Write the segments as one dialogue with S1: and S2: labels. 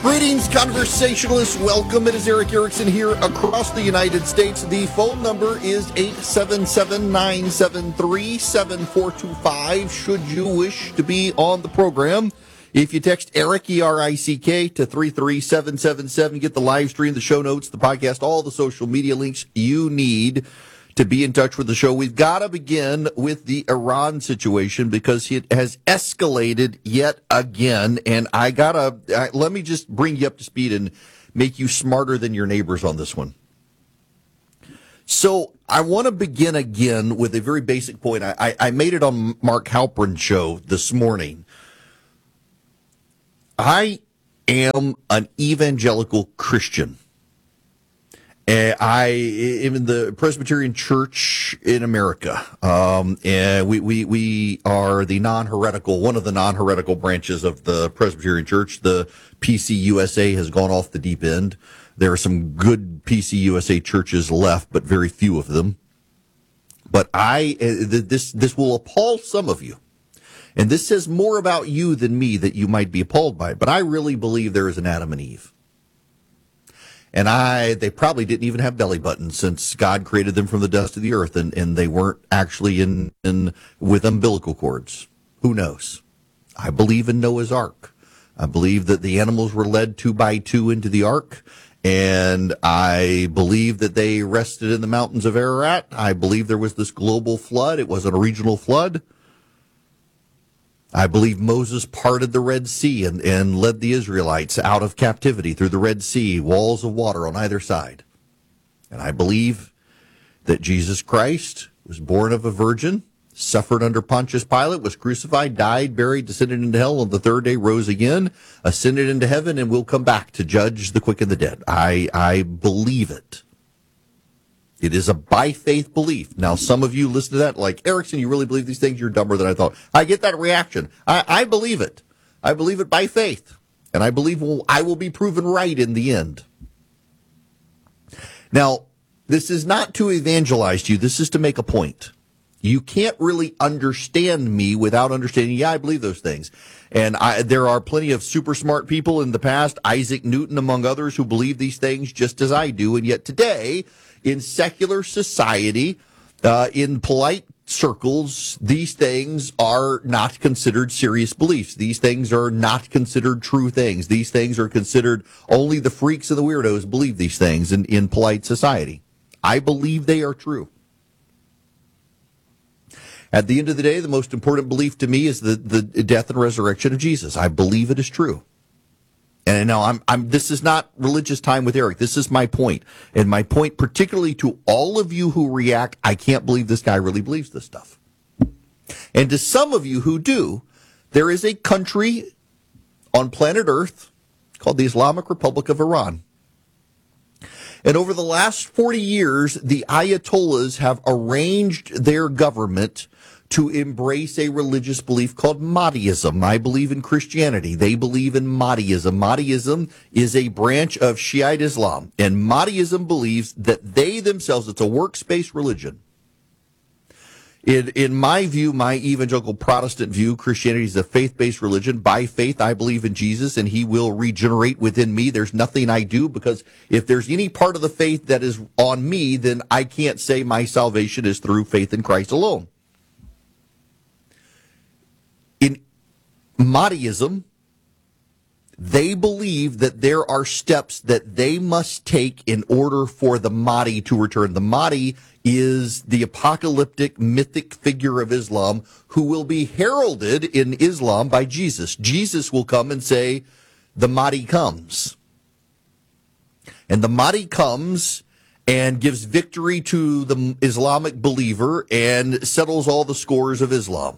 S1: Greetings, conversationalists. Welcome. It is Eric Erickson here across the United States. The phone number is 877-973-7425 should you wish to be on the program. If you text Eric, E-R-I-C-K, to 33777, get the live stream, the show notes, the podcast, all the social media links you need to be in touch with the show. We've got to begin with the Iran situation because it has escalated yet again. And let me just bring you up to speed and make you smarter than your neighbors on this one. So I want to begin again with a very basic point. I made it on Mark Halperin's show this morning. I am an evangelical Christian. I am in the Presbyterian Church in America, and we are the non-heretical, one of the non-heretical branches of the Presbyterian Church. The PCUSA has gone off the deep end. There are some good PCUSA churches left, but very few of them. But this will appall some of you. And this says more about you than me that you might be appalled by. But I really believe there is an Adam and Eve. And they probably didn't even have belly buttons since God created them from the dust of the earth, and they weren't actually in with umbilical cords. Who knows? I believe in Noah's Ark. I believe that the animals were led 2 by 2 into the ark, and I believe that they rested in the mountains of Ararat. I believe there was this global flood. It wasn't a regional flood. I believe Moses parted the Red Sea and led the Israelites out of captivity through the Red Sea, walls of water on either side. And I believe that Jesus Christ was born of a virgin, suffered under Pontius Pilate, was crucified, died, buried, descended into hell, on the third day rose again, ascended into heaven, and will come back to judge the quick and the dead. I believe it. It is a by faith belief. Now, some of you listen to that like, Erickson, you really believe these things? You're dumber than I thought. I get that reaction. I believe it. I believe it by faith. And I believe I will be proven right in the end. Now, this is not to evangelize you. This is to make a point. You can't really understand me without understanding, yeah, I believe those things. And there are plenty of super smart people in the past, Isaac Newton among others, who believe these things just as I do. And yet today, in secular society, in polite circles, these things are not considered serious beliefs. These things are not considered true things. These things are considered only the freaks and the weirdos believe these things in polite society. I believe they are true. At the end of the day, the most important belief to me is the death and resurrection of Jesus. I believe it is true. And now this is not religious time with Eric. This is my point. And my point particularly to all of you who react, I can't believe this guy really believes this stuff. And to some of you who do, there is a country on planet Earth called the Islamic Republic of Iran. And over the last 40 years, the Ayatollahs have arranged their government to embrace a religious belief called Mahdiism. I believe in Christianity. They believe in Mahdiism. Mahdiism is a branch of Shiite Islam. And Mahdiism believes that they themselves, it's a works-based religion. In my view, my evangelical Protestant view, Christianity is a faith-based religion. By faith, I believe in Jesus, and he will regenerate within me. There's nothing I do, because if there's any part of the faith that is on me, then I can't say my salvation is through faith in Christ alone. In Mahdiism, they believe that there are steps that they must take in order for the Mahdi to return. The Mahdi is the apocalyptic mythic figure of Islam who will be heralded in Islam by Jesus. Jesus will come and say, the Mahdi comes. And the Mahdi comes and gives victory to the Islamic believer and settles all the scores of Islam.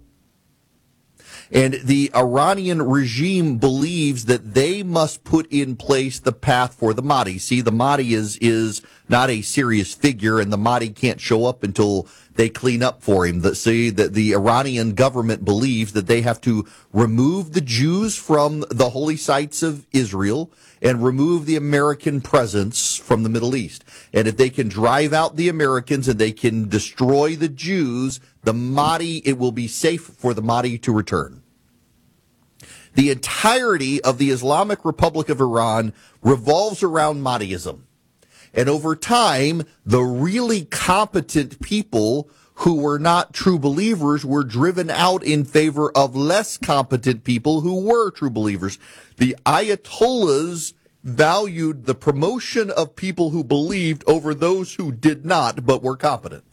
S1: And the Iranian regime believes that they must put in place the path for the Mahdi. See, the Mahdi is not a serious figure, and the Mahdi can't show up until they clean up for him. The Iranian government believes that they have to remove the Jews from the holy sites of Israel and remove the American presence from the Middle East. And if they can drive out the Americans and they can destroy the Jews, the Mahdi, it will be safe for the Mahdi to return. The entirety of the Islamic Republic of Iran revolves around Mahdiism. And over time, the really competent people who were not true believers were driven out in favor of less competent people who were true believers. The Ayatollahs valued the promotion of people who believed over those who did not but were competent.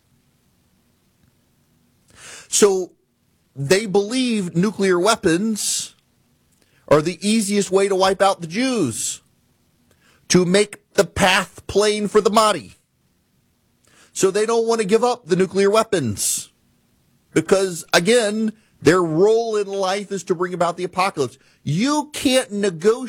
S1: So they believe nuclear weapons are the easiest way to wipe out the Jews, to make the path plain for the Mahdi. So they don't want to give up the nuclear weapons because, again, their role in life is to bring about the apocalypse. You can't negotiate